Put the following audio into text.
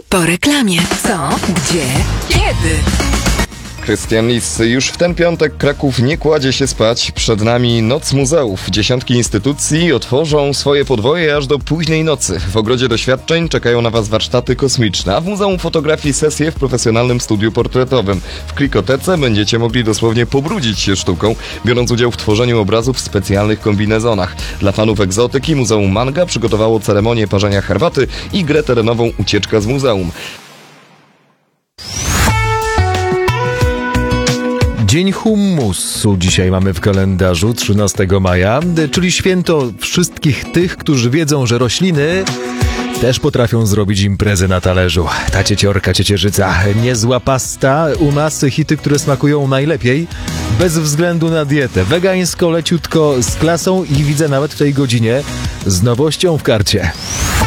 Po reklamie. Co? Gdzie? Kiedy? Krystian Lis. Już w ten piątek Kraków nie kładzie się spać. Przed nami Noc Muzeów. Dziesiątki instytucji otworzą swoje podwoje aż do późnej nocy. W Ogrodzie Doświadczeń czekają na Was warsztaty kosmiczne, a w Muzeum Fotografii sesje w profesjonalnym studiu portretowym. W Klikotece będziecie mogli dosłownie pobrudzić się sztuką, biorąc udział w tworzeniu obrazów w specjalnych kombinezonach. Dla fanów egzotyki Muzeum Manga przygotowało ceremonię parzenia herbaty i grę terenową Ucieczka z muzeum. Dzień Hummusu dzisiaj mamy w kalendarzu, 13 maja, czyli święto wszystkich tych, którzy wiedzą, że rośliny też potrafią zrobić imprezę na talerzu. Ta cieciorka, ciecierzyca, niezła pasta, u nas hity, które smakują najlepiej, bez względu na dietę. Wegańsko, leciutko, z klasą i widzę nawet w tej godzinie z nowością w karcie.